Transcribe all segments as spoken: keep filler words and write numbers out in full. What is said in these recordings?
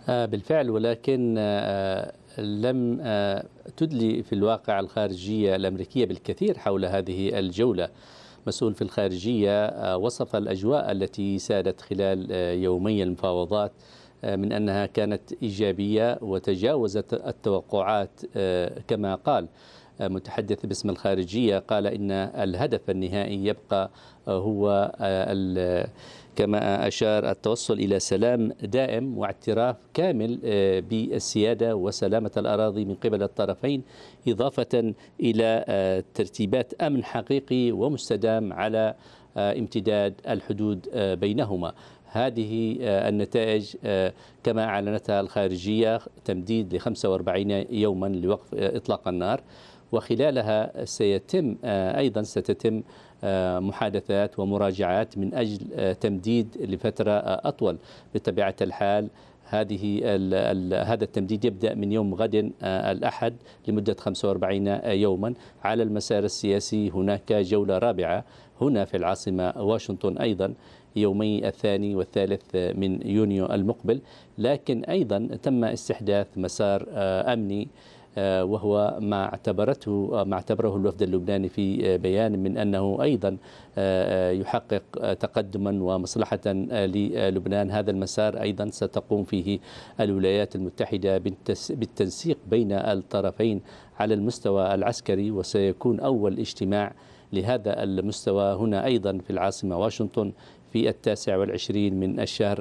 آه، بالفعل، ولكن آه، لم آه، تدلي في الواقع الخارجية الأمريكية بالكثير حول هذه الجولة. مسؤول في الخارجية آه، وصف الأجواء التي سادت خلال آه، يومي المفاوضات آه، من أنها كانت إيجابية وتجاوزت التوقعات. آه، كما قال آه، متحدث باسم الخارجية، قال إن الهدف النهائي يبقى آه، هو آه، ال- كما أشار التوصل إلى سلام دائم واعتراف كامل آه، بالسيادة وسلامة الأراضي من قبل الطرفين، إضافة إلى آه، ترتيبات أمن حقيقي ومستدام على آه، امتداد الحدود آه، بينهما. هذه آه، النتائج آه، كما أعلنتها الخارجية تمديد ل خمسة وأربعين يوما لوقف آه، إطلاق النار، وخلالها سيتم آه، أيضا ستتم آه، محادثات ومراجعات من أجل آه، تمديد لفترة آه، أطول. بطبيعة الحال هذه ال ال هذا التمديد يبدأ من يوم غد آه، الأحد لمدة خمسة وأربعين يوما. على المسار السياسي هناك جولة رابعة هنا في العاصمة واشنطن أيضا يومي الثاني والثالث من يونيو المقبل، لكن أيضا تم استحداث مسار آه، أمني، آه، وهو ما اعتبرته آه، ما اعتبره الوفد اللبناني في آه، بيان من أنه أيضا آه، يحقق آه، تقدما ومصلحة آه، للبنان. هذا المسار أيضا ستقوم فيه الولايات المتحدة بالتس- بالتنسيق بين الطرفين على المستوى العسكري، وسيكون أول اجتماع لهذا المستوى هنا أيضا في العاصمة واشنطن في التاسع والعشرين من الشهر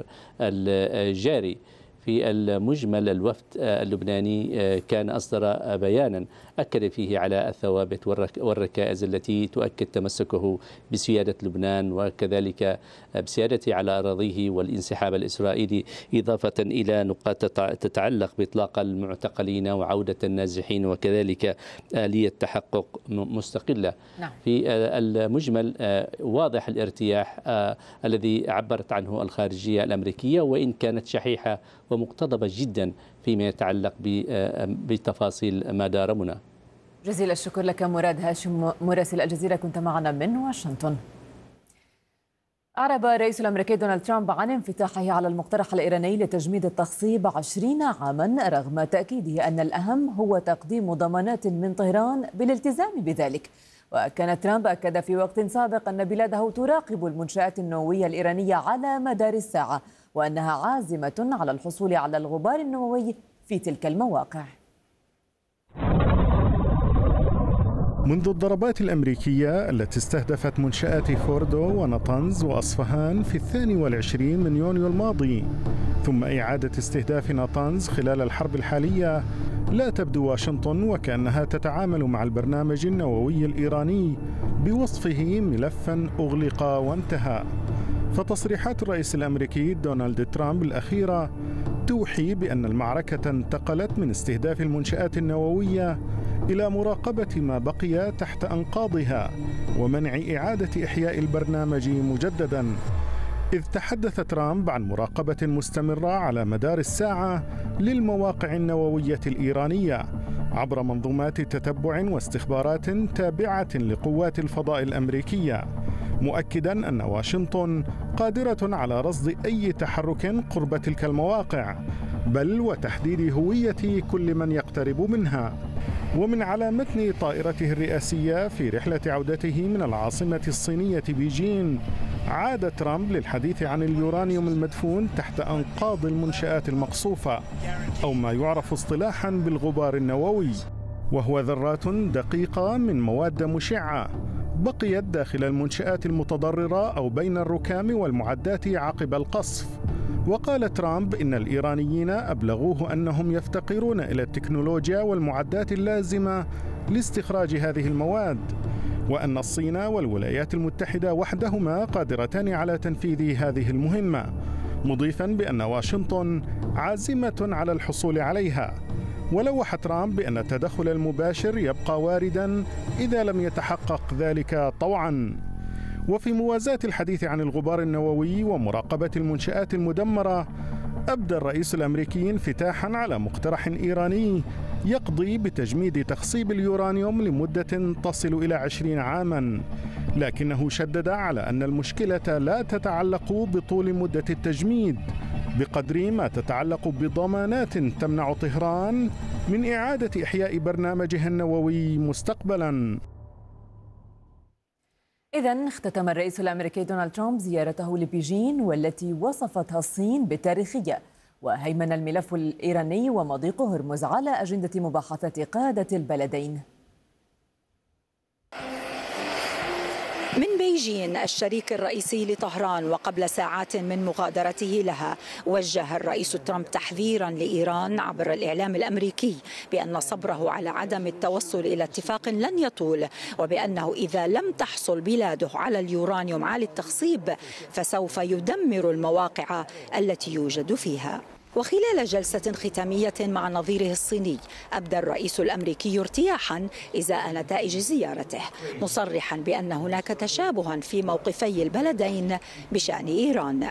الجاري. في المجمل الوفد اللبناني كان أصدر بيانا أكد فيه على الثوابت والرك- والركائز التي تؤكد تمسكه بسيادة لبنان وكذلك بسيادته على أراضيه والانسحاب الإسرائيلي، إضافة إلى نقاط تتع- تتعلق بإطلاق المعتقلين وعودة النازحين وكذلك آلية تحقق م- مستقلة. نعم. في المجمل آه، واضح الارتياح آه، الذي عبرت عنه الخارجية الأمريكية، وإن كانت شحيحة ومقتضبة جدا فيما يتعلق ب- آه، بتفاصيل ما دار منى. جزيل الشكر لك مراد هاشم مراسل الجزيرة، كنت معنا من واشنطن. أعرب الرئيس الأمريكي دونالد ترامب عن انفتاحه على المقترح الإيراني لتجميد التخصيب عشرين عاما، رغم تأكيده أن الأهم هو تقديم ضمانات من طهران بالالتزام بذلك. وكان ترامب أكد في وقت سابق أن بلاده تراقب المنشآت النووية الإيرانية على مدار الساعة، وأنها عازمة على الحصول على الغبار النووي في تلك المواقع. منذ الضربات الأمريكية التي استهدفت منشآت فوردو ونطنز وأصفهان في الثاني والعشرين من يونيو الماضي، ثم إعادة استهداف نطنز خلال الحرب الحالية، لا تبدو واشنطن وكأنها تتعامل مع البرنامج النووي الإيراني بوصفه ملفا أغلق وانتهى. فتصريحات الرئيس الأمريكي دونالد ترامب الأخيرة توحي بأن المعركة انتقلت من استهداف المنشآت النووية إلى مراقبة ما بقي تحت أنقاضها ومنع إعادة إحياء البرنامج مجدداً. إذ تحدث ترامب عن مراقبة مستمرة على مدار الساعة للمواقع النووية الإيرانية عبر منظومات تتبع واستخبارات تابعة لقوات الفضاء الأمريكية، مؤكداً أن واشنطن قادرة على رصد أي تحرك قرب تلك المواقع، بل وتحديد هوية كل من يقترب منها. ومن على متن طائرته الرئاسية في رحلة عودته من العاصمة الصينية بيجين، عاد ترامب للحديث عن اليورانيوم المدفون تحت أنقاض المنشآت المقصوفة، أو ما يعرف اصطلاحاً بالغبار النووي، وهو ذرات دقيقة من مواد مشعة بقيت داخل المنشآت المتضررة أو بين الركام والمعدات عقب القصف. وقال ترامب إن الإيرانيين أبلغوه أنهم يفتقرون إلى التكنولوجيا والمعدات اللازمة لاستخراج هذه المواد، وأن الصين والولايات المتحدة وحدهما قادرتان على تنفيذ هذه المهمة، مضيفاً بأن واشنطن عازمة على الحصول عليها. ولوح ترامب بأن التدخل المباشر يبقى وارداً إذا لم يتحقق ذلك طوعاً. وفي موازاة الحديث عن الغبار النووي ومراقبة المنشآت المدمرة، أبدى الرئيس الأمريكي انفتاحاً على مقترح إيراني يقضي بتجميد تخصيب اليورانيوم لمدة تصل إلى عشرين عاماً، لكنه شدد على أن المشكلة لا تتعلق بطول مدة التجميد، بقدر ما تتعلق بضمانات تمنع طهران من إعادة إحياء برنامجها النووي مستقبلاً. إذن اختتم الرئيس الأمريكي دونالد ترامب زيارته لبيجين والتي وصفتها الصين بالتاريخية، وهيمن الملف الإيراني ومضيق هرمز على أجندة مباحثة قادة البلدين. من بيجين الشريك الرئيسي لطهران وقبل ساعات من مغادرته لها، وجه الرئيس ترامب تحذيرا لإيران عبر الإعلام الأمريكي بأن صبره على عدم التوصل إلى اتفاق لن يطول، وبأنه إذا لم تحصل بلاده على اليورانيوم عالي التخصيب فسوف يدمر المواقع التي يوجد فيها. وخلال جلسة ختامية مع نظيره الصيني أبدى الرئيس الأمريكي ارتياحا إزاء نتائج زيارته، مصرحا بأن هناك تشابها في موقفي البلدين بشأن إيران.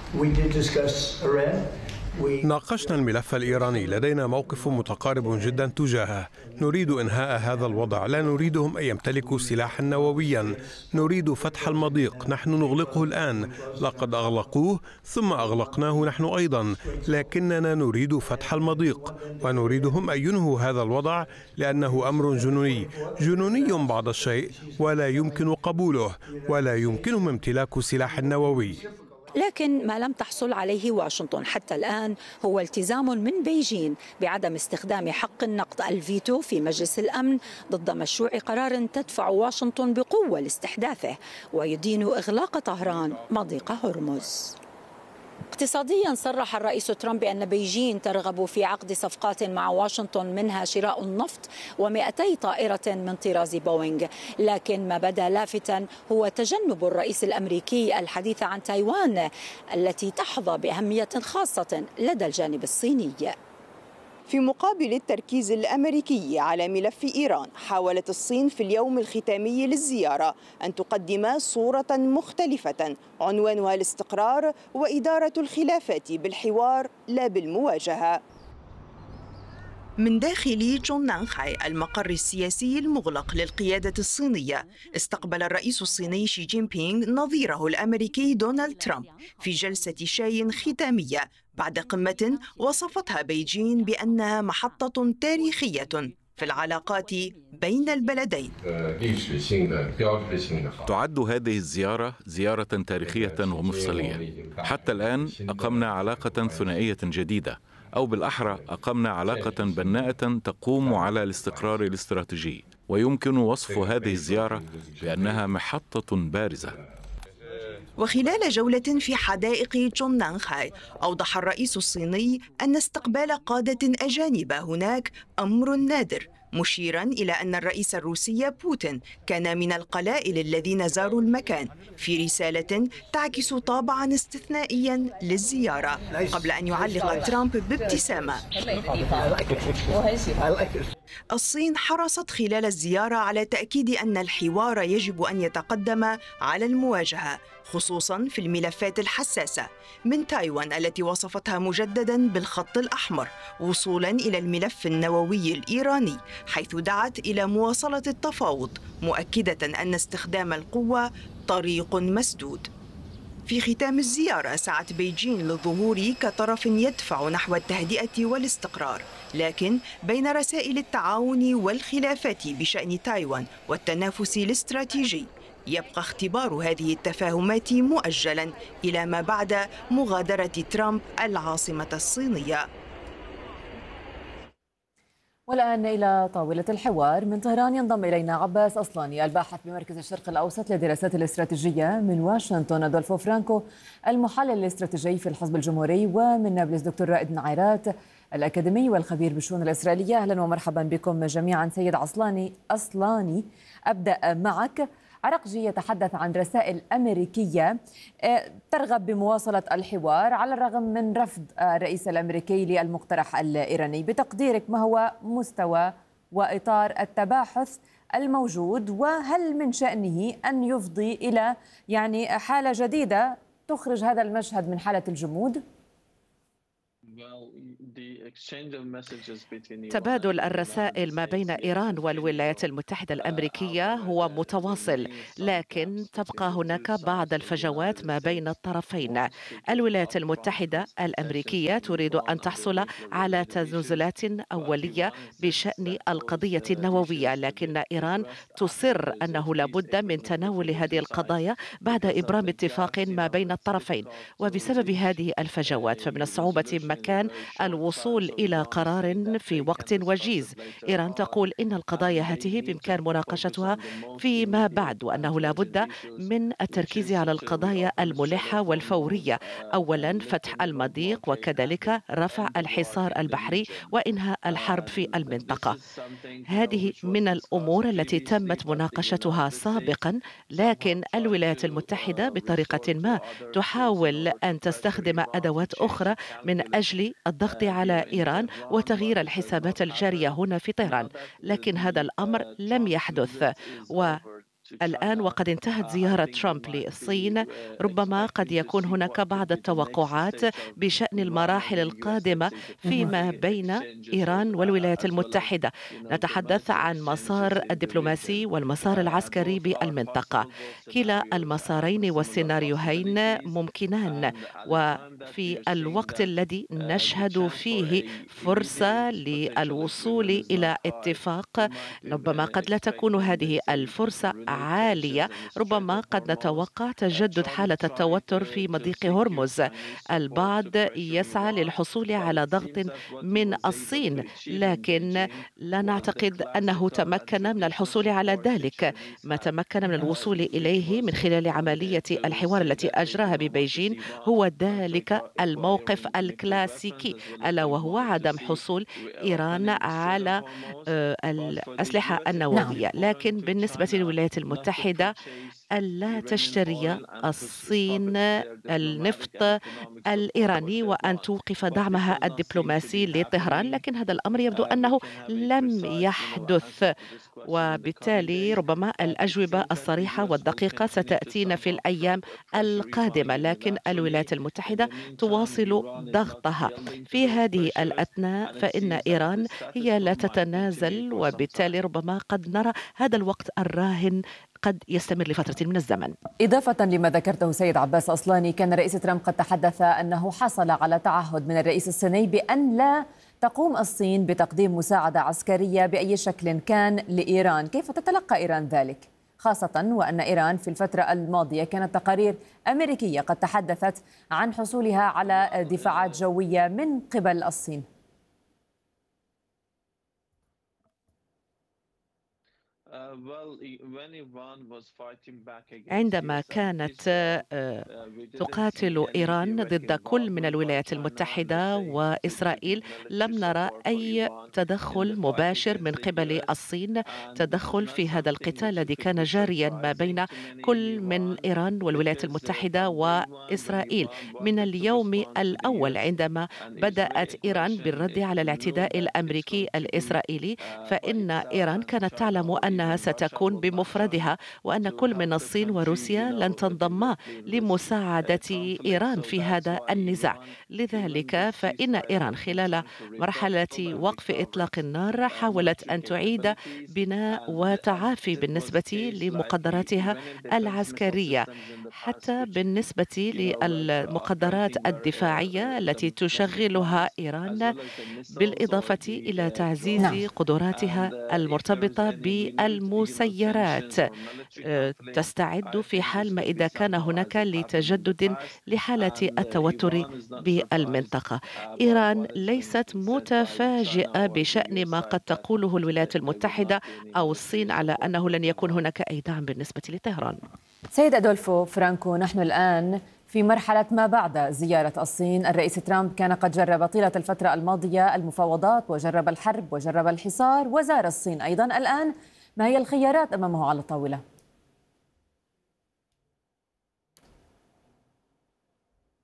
ناقشنا الملف الإيراني، لدينا موقف متقارب جدا تجاهه. نريد إنهاء هذا الوضع، لا نريدهم أن يمتلكوا سلاحا نوويا. نريد فتح المضيق، نحن نغلقه الآن، لقد أغلقوه ثم أغلقناه نحن أيضا، لكننا نريد فتح المضيق ونريدهم أن ينهوا هذا الوضع لأنه أمر جنوني جنوني بعض الشيء ولا يمكن قبوله، ولا يمكنهم امتلاك سلاح نووي. لكن ما لم تحصل عليه واشنطن حتى الآن هو التزام من بيجين بعدم استخدام حق النقد الفيتو في مجلس الأمن ضد مشروع قرار تدفع واشنطن بقوة لاستحداثه ويدين إغلاق طهران مضيق هرمز. اقتصاديا صرح الرئيس ترامب بأن بيجين ترغب في عقد صفقات مع واشنطن منها شراء النفط ومئتي طائرة من طراز بوينغ، لكن ما بدا لافتا هو تجنب الرئيس الأمريكي الحديث عن تايوان التي تحظى بأهمية خاصة لدى الجانب الصيني. في مقابل التركيز الأمريكي على ملف إيران، حاولت الصين في اليوم الختامي للزيارة أن تقدم صورة مختلفة عنوانها الاستقرار وإدارة الخلافات بالحوار لا بالمواجهة. من داخل جوننانخاي المقر السياسي المغلق للقيادة الصينية، استقبل الرئيس الصيني شي جين بينغ نظيره الأمريكي دونالد ترامب في جلسة شاي ختامية بعد قمة وصفتها بيجين بأنها محطة تاريخية في العلاقات بين البلدين. تعد هذه الزيارة زيارة تاريخية ومفصلية. حتى الآن أقمنا علاقة ثنائية جديدة، أو بالأحرى أقمنا علاقة بناءة تقوم على الاستقرار الاستراتيجي، ويمكن وصف هذه الزيارة بأنها محطة بارزة. وخلال جولة في حدائق جوننانخاي، أوضح الرئيس الصيني أن استقبال قادة أجانب هناك أمر نادر، مشيرا إلى أن الرئيس الروسي بوتين كان من القلائل الذين زاروا المكان، في رسالة تعكس طابعا استثنائيا للزيارة، قبل أن يعلق ترامب بابتسامة. الصين حرصت خلال الزيارة على تأكيد أن الحوار يجب أن يتقدم على المواجهة، خصوصا في الملفات الحساسة، من تايوان التي وصفتها مجددا بالخط الأحمر، وصولا إلى الملف النووي الإيراني، حيث دعت إلى مواصلة التفاوض، مؤكدة أن استخدام القوة طريق مسدود. في ختام الزيارة سعت بيجين للظهور كطرف يدفع نحو التهدئة والاستقرار، لكن بين رسائل التعاون والخلافات بشأن تايوان والتنافس الاستراتيجي، يبقى اختبار هذه التفاهمات مؤجلا إلى ما بعد مغادرة ترامب العاصمة الصينية. والآن إلى طاولة الحوار. من طهران ينضم إلينا عباس أصلاني، الباحث بمركز الشرق الأوسط للدراسات الاستراتيجية. من واشنطن أدولفو فرانكو، المحلل الاستراتيجي في الحزب الجمهوري. ومن نابلس دكتور رائد نعيرات، الأكاديمي والخبير بالشؤون الإسرائيلية. أهلا ومرحبا بكم جميعا. سيد عصلاني أصلاني، أبدأ معك. عرقجي يتحدث عن رسائل أمريكية ترغب بمواصلة الحوار على الرغم من رفض الرئيس الأمريكي للمقترح الإيراني. بتقديرك ما هو مستوى وإطار التباحث الموجود، وهل من شأنه أن يفضي إلى يعني حالة جديدة تخرج هذا المشهد من حالة الجمود؟ تبادل الرسائل ما بين إيران والولايات المتحدة الأمريكية هو متواصل، لكن تبقى هناك بعض الفجوات ما بين الطرفين. الولايات المتحدة الأمريكية تريد أن تحصل على تنازلات أولية بشأن القضية النووية، لكن إيران تصر أنه لابد من تناول هذه القضايا بعد إبرام اتفاق ما بين الطرفين. وبسبب هذه الفجوات فمن الصعوبة مكان الوصول إلى قرار في وقت وجيز. إيران تقول إن القضايا هذه بإمكان مناقشتها فيما بعد، وأنه لابد من التركيز على القضايا الملحة والفورية، أولا فتح المضيق وكذلك رفع الحصار البحري وإنهاء الحرب في المنطقة. هذه من الأمور التي تمت مناقشتها سابقا، لكن الولايات المتحدة بطريقة ما تحاول أن تستخدم أدوات أخرى من أجل الضغط على إيران وتغيير الحسابات الجارية هنا في طهران، لكن هذا الأمر لم يحدث. و الآن وقد انتهت زيارة ترامب للصين، ربما قد يكون هناك بعض التوقعات بشأن المراحل القادمة فيما بين إيران والولايات المتحدة. نتحدث عن مسار الدبلوماسي والمسار العسكري بالمنطقة. كلا المسارين والسيناريوهين ممكنان، وفي الوقت الذي نشهد فيه فرصة للوصول إلى اتفاق، ربما قد لا تكون هذه الفرصة عالية. ربما قد نتوقع تجدد حالة التوتر في مضيق هرمز. البعض يسعى للحصول على ضغط من الصين، لكن لا نعتقد أنه تمكن من الحصول على ذلك. ما تمكن من الوصول إليه من خلال عملية الحوار التي أجراها ببيجين هو ذلك الموقف الكلاسيكي، ألا وهو عدم حصول إيران على الأسلحة النووية. لكن بالنسبة للولايات المتحدة ألا تشتري الصين النفط الإيراني وأن توقف دعمها الدبلوماسي لطهران، لكن هذا الأمر يبدو أنه لم يحدث، وبالتالي ربما الأجوبة الصريحة والدقيقة ستأتينا في الأيام القادمة. لكن الولايات المتحدة تواصل ضغطها في هذه الأثناء، فإن إيران هي لا تتنازل، وبالتالي ربما قد نرى هذا الوقت الراهن قد يستمر لفترة من الزمن. إضافة لما ذكرته سيد عباس أصلاني، كان الرئيس ترامب قد تحدث أنه حصل على تعهد من الرئيس الصيني بأن لا تقوم الصين بتقديم مساعدة عسكرية بأي شكل كان لإيران. كيف تتلقى إيران ذلك؟ خاصة وأن إيران في الفترة الماضية كانت تقارير أمريكية قد تحدثت عن حصولها على دفاعات جوية من قبل الصين. عندما كانت تقاتل إيران ضد كل من الولايات المتحدة وإسرائيل، لم نرى أي تدخل مباشر من قبل الصين، تدخل في هذا القتال الذي كان جاريا ما بين كل من إيران والولايات المتحدة وإسرائيل. من اليوم الأول عندما بدأت إيران بالرد على الاعتداء الأمريكي الإسرائيلي، فإن إيران كانت تعلم أنها ستكون بمفردها، وأن كل من الصين وروسيا لن تنضما لمساعدة إيران في هذا النزاع. لذلك فإن إيران خلال مرحلة وقف إطلاق النار حاولت أن تعيد بناء وتعافي بالنسبة لمقدراتها العسكرية، حتى بالنسبة للمقدرات الدفاعية التي تشغلها إيران، بالإضافة إلى تعزيز قدراتها المرتبطة بالمسيرات. تستعد في حال ما إذا كان هناك لتجدد لحالة التوتر بالمنطقة. إيران ليست متفاجئة بشأن ما قد تقوله الولايات المتحدة أو الصين على أنه لن يكون هناك أي دعم بالنسبة لطهران. سيد أدولفو فرانكو، نحن الآن في مرحلة ما بعد زيارة الصين. الرئيس ترامب كان قد جرب طيلة الفترة الماضية المفاوضات وجرب الحرب وجرب الحصار وزار الصين أيضا. الآن ما هي الخيارات أمامه على الطاولة؟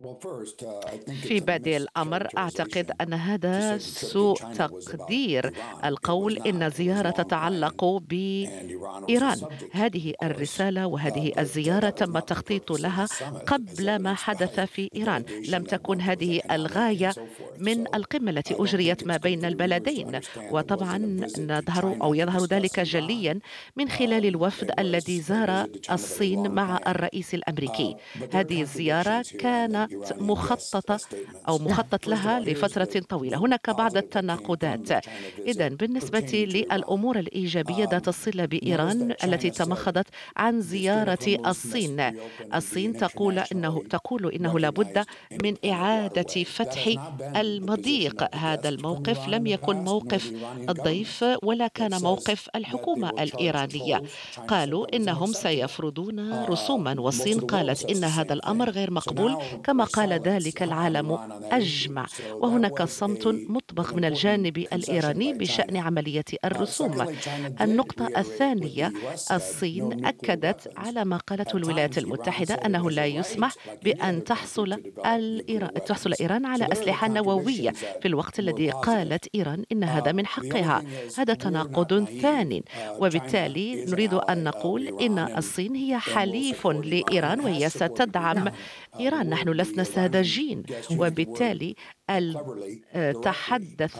في بادئ الأمر أعتقد أن هذا سوء تقدير القول إن الزيارة تتعلق بإيران. هذه الرسالة وهذه الزيارة تم التخطيط لها قبل ما حدث في إيران. لم تكن هذه الغاية من القمة التي أجريت ما بين البلدين، وطبعا نظهر أو يظهر ذلك جليا من خلال الوفد الذي زار الصين مع الرئيس الأمريكي. هذه الزيارة كانت مخططة أو مخطط لها لفترة طويلة. هناك بعض التناقضات. إذن بالنسبة للأمور الإيجابية ذات الصلة بإيران التي تمخضت عن زيارة الصين، الصين تقول إنه تقول إنه لابد من إعادة فتح المضيق. هذا الموقف لم يكن موقف الضيف ولا كان موقف الحكومة الإيرانية. قالوا إنهم سيفرضون رسوما، والصين قالت إن هذا الأمر غير مقبول كما قال ذلك العالم أجمع. وهناك صمت مطبق من الجانب الإيراني بشأن عملية الرسوم. النقطة الثانية، الصين أكدت على ما قالته الولايات المتحدة أنه لا يسمح بأن تحصل الإيران تحصل إيران على أسلحة نووية في الوقت الذي قالت إيران إن هذا من حقها. هذا تناقض ثاني، وبالتالي نريد أن نقول إن الصين هي حليف لإيران وهي ستدعم إيران. نحن لسنا ساذجين، وبالتالي تحدث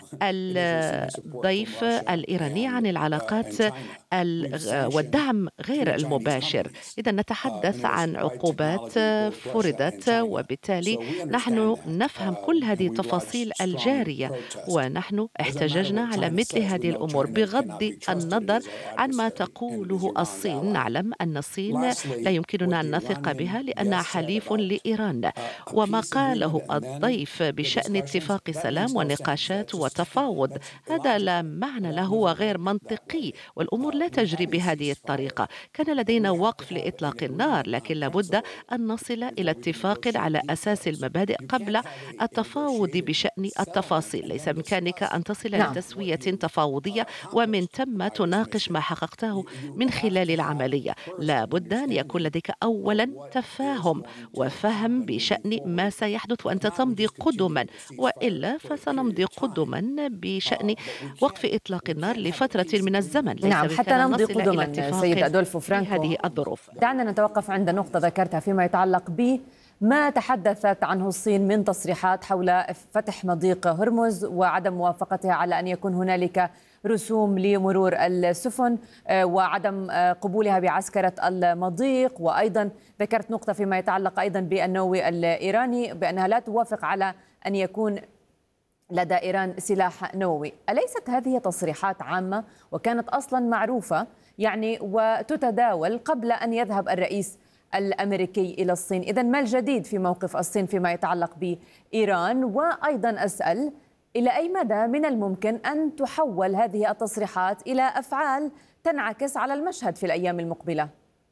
الضيف الإيراني عن العلاقات والدعم غير المباشر. إذا نتحدث عن عقوبات فرضت، وبالتالي نحن نفهم كل هذه التفاصيل الجارية، ونحن احتججنا على مثل هذه الأمور بغض النظر عن ما تقوله الصين. نعلم أن الصين لا يمكننا أن نثق بها لأنها حليف لإيران، وما قاله الضيف بشأن اتفاق سلام ونقاشات وتفاوض هذا لا معنى له وغير منطقي، والأمور لا تجري بهذه الطريقة. كان لدينا وقف لإطلاق النار، لكن لابد أن نصل إلى اتفاق على أساس المبادئ قبل التفاوض بشأن التفاصيل. ليس بإمكانك أن تصل نعم. لتسوية تفاوضية ومن ثم تناقش ما حققته من خلال العملية. لابد أن يكون لديك أولا تفاهم وفهم بشأن ما سيحدث وأنت تمضي قدما، وإلا فسنمضي قدما بشأن وقف إطلاق النار لفترة من الزمن. نعم، حتى نمضي قدما. سيد أدولفو فرانكو، هذه الظروف. دعنا نتوقف عند نقطة ذكرتها فيما يتعلق بما تحدثت عنه الصين من تصريحات حول فتح مضيق هرمز وعدم موافقتها على أن يكون هنالك رسوم لمرور السفن وعدم قبولها بعسكرة المضيق. وأيضا ذكرت نقطة فيما يتعلق أيضا بالنووي الإيراني بأنها لا توافق على أن يكون لدى إيران سلاح نووي. أليست هذه تصريحات عامة وكانت أصلا معروفة يعني وتتداول قبل أن يذهب الرئيس الأمريكي إلى الصين؟ إذن ما الجديد في موقف الصين فيما يتعلق بإيران؟ وأيضا أسأل إلى أي مدى من الممكن أن تحول هذه التصريحات إلى أفعال تنعكس على المشهد في الأيام المقبلة؟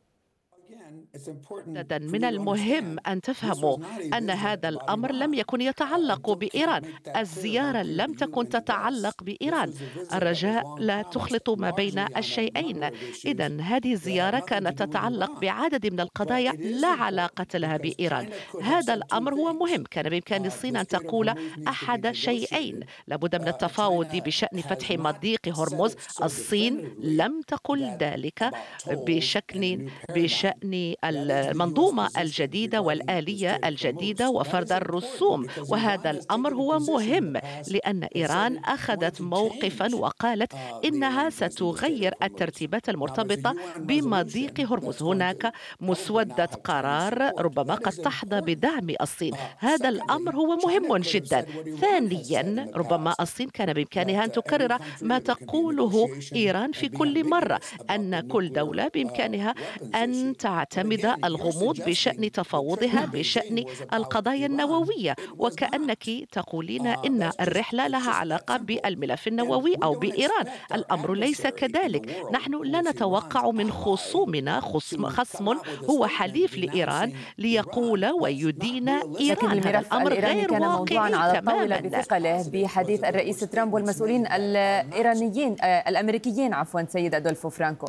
من المهم أن تفهموا أن هذا الأمر لم يكن يتعلق بإيران. الزيارة لم تكن تتعلق بإيران. الرجاء لا تخلطوا ما بين الشيئين. إذن هذه الزيارة كانت تتعلق بعدد من القضايا لا علاقة لها بإيران. هذا الأمر هو مهم. كان بإمكان الصين أن تقول أحد شيئين: لابد من التفاوض بشأن فتح مضيق هرمز. الصين لم تقل ذلك بشكل بشأن المنظومة الجديدة والآلية الجديدة وفرض الرسوم. وهذا الأمر هو مهم لأن إيران أخذت موقفا وقالت إنها ستغير الترتيبات المرتبطة بمضيق هرمز. هناك مسودة قرار ربما قد تحظى بدعم الصين. هذا الأمر هو مهم جدا. ثانيا، ربما الصين كان بإمكانها أن تكرر ما تقوله إيران في كل مرة، أن كل دولة بإمكانها أن تعتمد الغموض بشأن تفاوضها بشأن القضايا النووية، وكأنك تقولين إن الرحلة لها علاقة بالملف النووي أو بإيران. الأمر ليس كذلك. نحن لا نتوقع من خصومنا خصم, خصم هو حليف لإيران ليقول ويدين إيران. هذا الأمر غير كان موضوعا على الطاولة تماما بثقله بحديث الرئيس ترامب والمسؤولين الإيرانيين الأمريكيين عفوا سيد أدولفو فرانكو.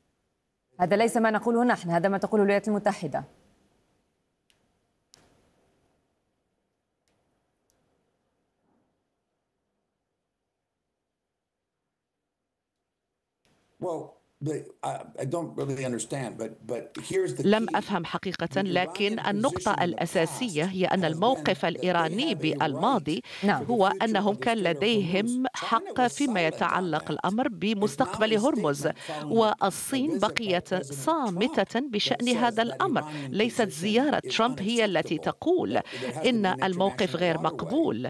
هذا ليس ما نقوله نحن، هذا ما تقوله الولايات المتحدة. لم أفهم حقيقة، لكن النقطة الأساسية هي أن الموقف الإيراني بالماضي هو أنهم كان لديهم حق فيما يتعلق الأمر بمستقبل هرمز، والصين بقيت صامتة بشأن هذا الأمر. ليست زيارة ترامب هي التي تقول إن الموقف غير مقبول،